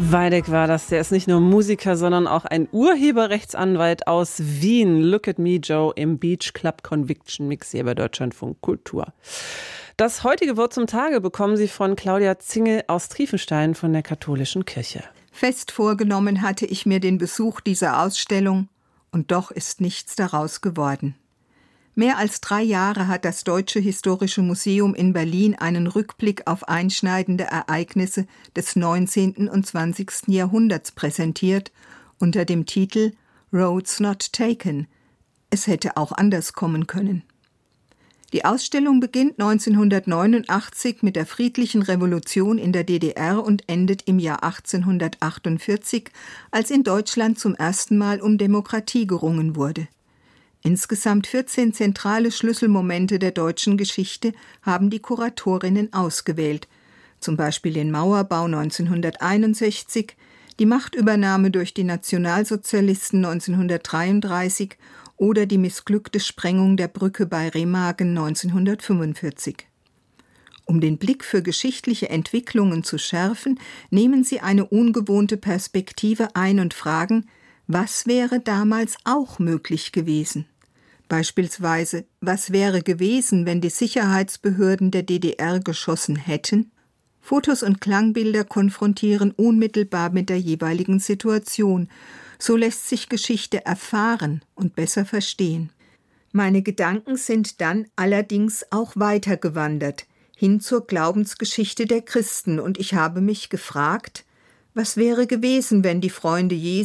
Waldeck war das. Der ist nicht nur Musiker, sondern auch ein Urheberrechtsanwalt aus Wien. Look at me, Joe, im Beach Club Conviction Mix hier bei Deutschlandfunk Kultur. Das heutige Wort zum Tage bekommen Sie von Claudia Zingel aus Triefenstein von der Katholischen Kirche. Fest vorgenommen hatte ich mir den Besuch dieser Ausstellung, und doch ist nichts daraus geworden. Mehr als 3 Jahre hat das Deutsche Historische Museum in Berlin einen Rückblick auf einschneidende Ereignisse des 19. und 20. Jahrhunderts präsentiert, unter dem Titel Roads Not Taken. Es hätte auch anders kommen können. Die Ausstellung beginnt 1989 mit der friedlichen Revolution in der DDR und endet im Jahr 1848, als in Deutschland zum ersten Mal um Demokratie gerungen wurde. Insgesamt 14 zentrale Schlüsselmomente der deutschen Geschichte haben die Kuratorinnen ausgewählt, zum Beispiel den Mauerbau 1961, die Machtübernahme durch die Nationalsozialisten 1933 oder die missglückte Sprengung der Brücke bei Remagen 1945. Um den Blick für geschichtliche Entwicklungen zu schärfen, nehmen sie eine ungewohnte Perspektive ein und fragen, was wäre damals auch möglich gewesen? Beispielsweise, was wäre gewesen, wenn die Sicherheitsbehörden der DDR geschossen hätten? Fotos und Klangbilder konfrontieren unmittelbar mit der jeweiligen Situation. So lässt sich Geschichte erfahren und besser verstehen. Meine Gedanken sind dann allerdings auch weitergewandert, hin zur Glaubensgeschichte der Christen, und ich habe mich gefragt, was wäre gewesen, wenn die Freunde Jesu